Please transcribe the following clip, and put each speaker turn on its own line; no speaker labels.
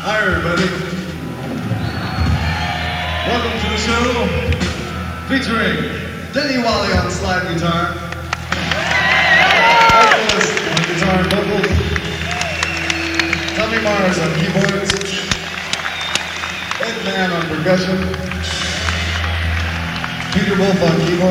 Hi, everybody. Welcome to the show featuring Denny Wally on slide guitar, Michaelis on guitar and vocals, Tommy Mars on keyboards, Ed Mann on percussion, Peter Wolf on keyboards.